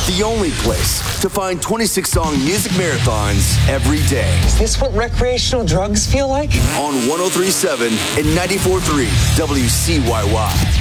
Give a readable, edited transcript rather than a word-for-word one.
The only place to find 26-song music marathons every day. Is this what recreational drugs feel like? On 103.7 and 94.3 WCYY.